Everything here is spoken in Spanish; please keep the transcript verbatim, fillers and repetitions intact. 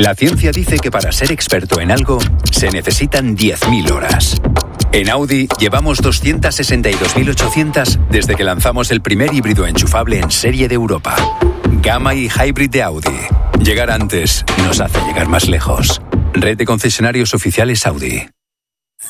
La ciencia dice que para ser experto en algo se necesitan diez mil horas. En Audi llevamos doscientas sesenta y dos mil ochocientas desde que lanzamos el primer híbrido enchufable en serie de Europa. Gamma y Hybrid de Audi. Llegar antes nos hace llegar más lejos. Red de concesionarios oficiales Audi.